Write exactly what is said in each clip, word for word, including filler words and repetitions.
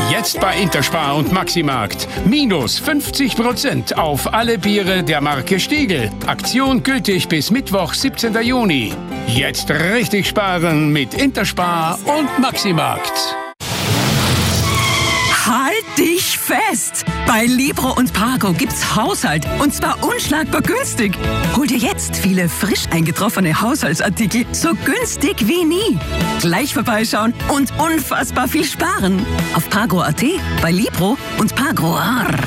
Jetzt bei Interspar und Maximarkt. Minus fünfzig Prozent auf alle Biere der Marke Stiegl. Aktion gültig bis Mittwoch, siebzehnten Juni. Jetzt richtig sparen mit Interspar und Maximarkt. Halt dich fest! Bei Libro und Pago gibt's Haushalt und zwar unschlagbar günstig. Hol dir jetzt viele frisch eingetroffene Haushaltsartikel so günstig wie nie. Gleich vorbeischauen und unfassbar viel sparen. Auf Pago Punkt at, bei Libro und Pago.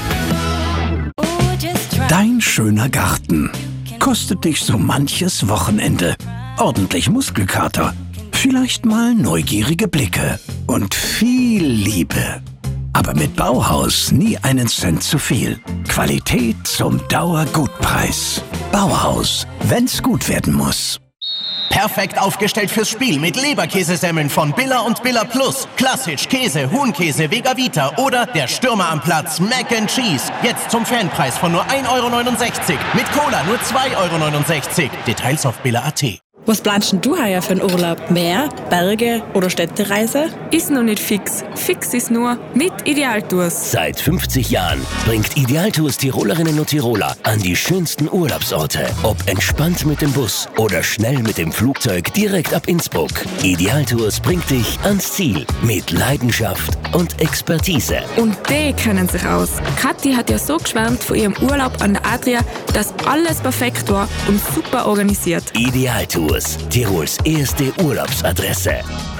Dein schöner Garten kostet dich so manches Wochenende. Ordentlich Muskelkater, vielleicht mal neugierige Blicke und viel Liebe. Aber mit Bauhaus nie einen Cent zu viel. Qualität zum Dauergutpreis. Bauhaus, wenn's gut werden muss. Perfekt aufgestellt fürs Spiel mit Leberkäsesemmeln von Billa und Billa Plus. Klassisch, Käse, Huhnkäse, Vega Vita oder der Stürmer am Platz, Mac and Cheese. Jetzt zum Fanpreis von nur ein Euro neunundsechzig. Mit Cola nur zwei Euro neunundsechzig. Details auf Billa Punkt at. Was planst denn du heuer für einen Urlaub? Meer, Berge oder Städtereise? Ist noch nicht fix. Fix ist nur mit Idealtours. Seit fünfzig Jahren bringt Idealtours Tirolerinnen und Tiroler an die schönsten Urlaubsorte. Ob entspannt mit dem Bus oder schnell mit dem Flugzeug direkt ab Innsbruck. Idealtours bringt dich ans Ziel mit Leidenschaft und Expertise. Und die kennen sich aus. Kathi hat ja so geschwärmt von ihrem Urlaub an der Adria, dass alles perfekt war und super organisiert. Idealtours, Tirols erste Urlaubsadresse.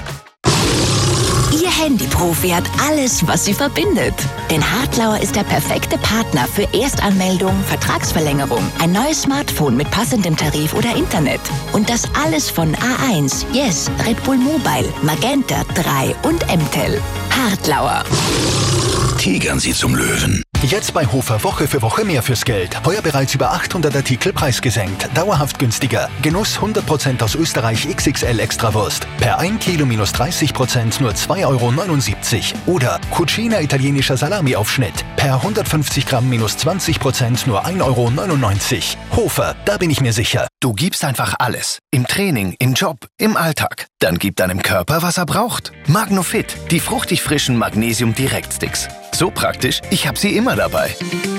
Ihr Handyprofi hat alles, was sie verbindet. Denn Hartlauer ist der perfekte Partner für Erstanmeldung, Vertragsverlängerung, ein neues Smartphone mit passendem Tarif oder Internet. Und das alles von A eins, Yes, Red Bull Mobile, Magenta drei und M T E L. Hartlauer. Tigern Sie zum Löwen. Jetzt bei Hofer Woche für Woche mehr fürs Geld. Heuer bereits über achthundert Artikel preisgesenkt. Dauerhaft günstiger. Genuss hundert Prozent aus Österreich X X L Extrawurst. Per ein Kilo minus dreißig Prozent nur zwei Euro neunundsiebzig. Oder Cucina italienischer Salami-Aufschnitt. Per hundertfünfzig Gramm minus zwanzig Prozent nur ein Euro neunundneunzig. Hofer, da bin ich mir sicher. Du gibst einfach alles. Im Training, im Job, im Alltag. Dann gib deinem Körper, was er braucht. Magnofit, die fruchtig frischen Magnesium-Direktsticks. So praktisch, ich habe sie immer dabei.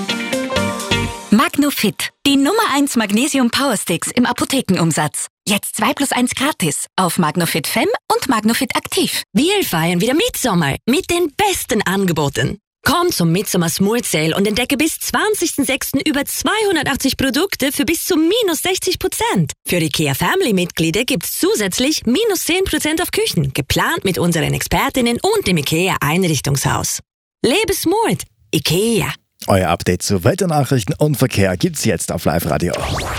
Magnofit, die Nummer eins Magnesium Powersticks im Apothekenumsatz. Jetzt zwei plus eins gratis auf Magnofit Fem und Magnofit Aktiv. Wir feiern wieder Mitsommer mit den besten Angeboten. Komm zum Midsommer Smooth Sale und entdecke bis zwanzigsten sechsten über zweihundertachtzig Produkte für bis zu minus sechzig Prozent. Für IKEA Family Mitglieder gibt's zusätzlich minus zehn Prozent auf Küchen, geplant mit unseren Expertinnen und dem IKEA Einrichtungshaus. Lebe smooth, IKEA. Euer Update zu Wetternachrichten und Verkehr gibt's jetzt auf Live Radio.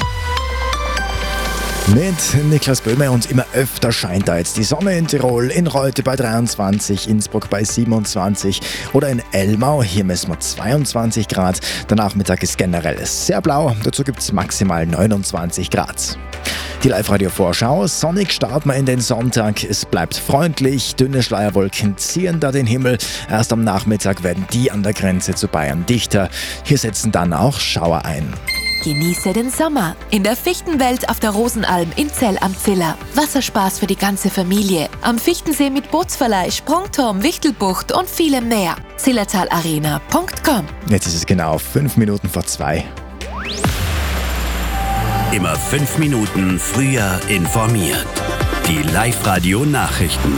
Mit Niklas Böhme und immer öfter scheint da jetzt die Sonne in Tirol, in Reute bei dreiundzwanzig, Innsbruck bei siebenundzwanzig oder in Elmau, hier messen wir zweiundzwanzig Grad. Der Nachmittag ist generell sehr blau, dazu gibt es maximal neunundzwanzig Grad. Die Live-Radio-Vorschau, sonnig starten wir in den Sonntag, es bleibt freundlich, dünne Schleierwolken ziehen da den Himmel. Erst am Nachmittag werden die an der Grenze zu Bayern dichter, hier setzen dann auch Schauer ein. Genieße den Sommer in der Fichtenwelt auf der Rosenalm in Zell am Ziller. Wasserspaß für die ganze Familie. Am Fichtensee mit Bootsverleih, Sprungturm, Wichtelbucht und vielem mehr. zillertalarena punkt com. Jetzt ist es genau fünf Minuten vor zwei. Immer fünf Minuten früher informiert. Die Live-Radio-Nachrichten.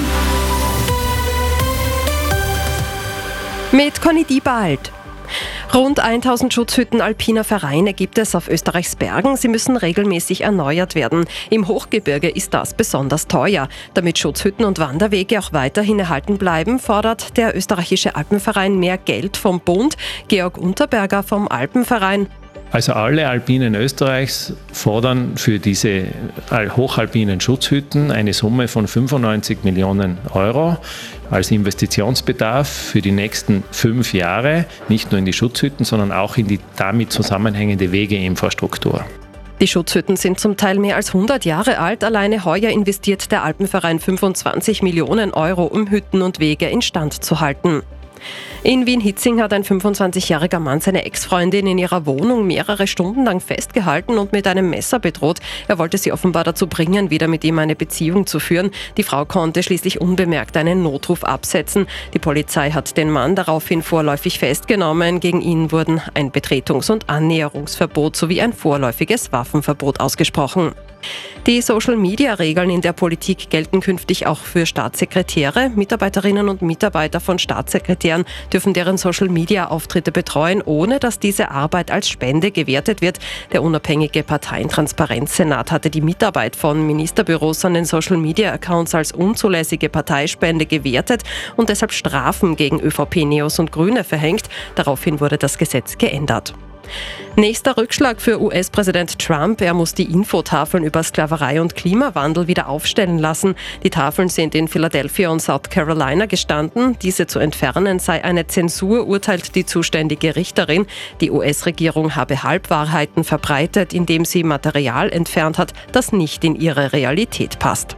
Mit Conny Diebald. Rund tausend Schutzhütten alpiner Vereine gibt es auf Österreichs Bergen. Sie müssen regelmäßig erneuert werden. Im Hochgebirge ist das besonders teuer. Damit Schutzhütten und Wanderwege auch weiterhin erhalten bleiben, fordert der österreichische Alpenverein mehr Geld vom Bund. Georg Unterberger vom Alpenverein. Also alle Alpinen Österreichs fordern für diese hochalpinen Schutzhütten eine Summe von fünfundneunzig Millionen Euro als Investitionsbedarf für die nächsten fünf Jahre, nicht nur in die Schutzhütten, sondern auch in die damit zusammenhängende Wegeinfrastruktur. Die Schutzhütten sind zum Teil mehr als hundert Jahre alt. Alleine heuer investiert der Alpenverein fünfundzwanzig Millionen Euro, um Hütten und Wege instand zu halten. In Wien-Hitzing hat ein fünfundzwanzigjähriger Mann seine Ex-Freundin in ihrer Wohnung mehrere Stunden lang festgehalten und mit einem Messer bedroht. Er wollte sie offenbar dazu bringen, wieder mit ihm eine Beziehung zu führen. Die Frau konnte schließlich unbemerkt einen Notruf absetzen. Die Polizei hat den Mann daraufhin vorläufig festgenommen. Gegen ihn wurden ein Betretungs- und Annäherungsverbot sowie ein vorläufiges Waffenverbot ausgesprochen. Die Social-Media-Regeln in der Politik gelten künftig auch für Staatssekretäre. Mitarbeiterinnen und Mitarbeiter von Staatssekretären dürfen deren Social-Media-Auftritte betreuen, ohne dass diese Arbeit als Spende gewertet wird. Der unabhängige Parteientransparenzsenat hatte die Mitarbeit von Ministerbüros an den Social-Media-Accounts als unzulässige Parteispende gewertet und deshalb Strafen gegen ÖVP, Neos und Grüne verhängt. Daraufhin wurde das Gesetz geändert. Nächster Rückschlag für U S-Präsident Trump. Er muss die Infotafeln über Sklaverei und Klimawandel wieder aufstellen lassen. Die Tafeln sind in Philadelphia und South Carolina gestanden. Diese zu entfernen sei eine Zensur, urteilt die zuständige Richterin. Die U S-Regierung habe Halbwahrheiten verbreitet, indem sie Material entfernt hat, das nicht in ihre Realität passt.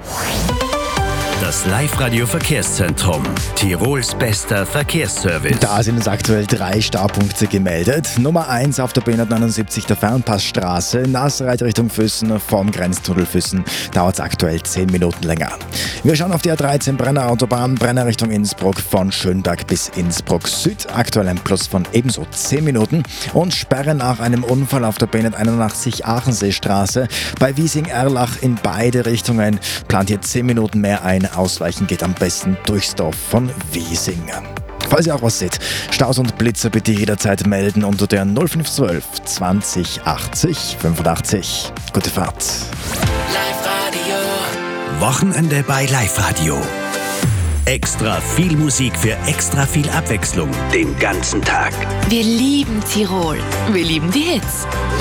Das Live-Radio-Verkehrszentrum. Tirols bester Verkehrsservice. Da sind uns aktuell drei Staupunkte gemeldet. Nummer eins auf der B hundertneunundsiebzig, der Fernpassstraße, Nassereit Richtung Füssen, vorm Grenztunnel Füssen. Dauert es aktuell zehn Minuten länger. Wir schauen auf die A dreizehn Brenner Autobahn, Brenner Richtung Innsbruck, von Schönberg bis Innsbruck Süd. Aktuell ein Plus von ebenso zehn Minuten. Und Sperre nach einem Unfall auf der B hunderteinundachtzig Aachenseestraße. Bei Wiesing-Erlach in beide Richtungen plant hier zehn Minuten mehr ein. Ausweichen geht am besten durchs Dorf von Wiesing. Falls ihr auch was seht, Staus und Blitze bitte jederzeit melden unter der null fünf zwölf zwanzig achtzig fünfundachtzig. Gute Fahrt. Live-Radio. Wochenende bei Live-Radio. Extra viel Musik für extra viel Abwechslung den ganzen Tag. Wir lieben Tirol. Wir lieben die Hits.